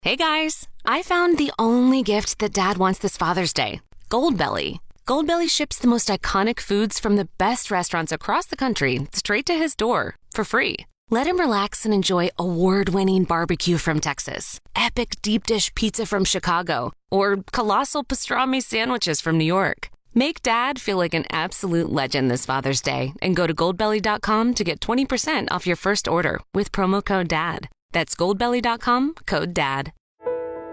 Hey guys, I found the only gift that Dad wants this Father's Day. Goldbelly. Goldbelly ships the most iconic foods from the best restaurants across the country straight to his door for free. Let him relax and enjoy award-winning barbecue from Texas, epic deep dish pizza from Chicago, or colossal pastrami sandwiches from New York. Make Dad feel like an absolute legend this Father's Day and go to goldbelly.com to get 20% off your first order with promo code DAD. That's goldbelly.com, code DAD.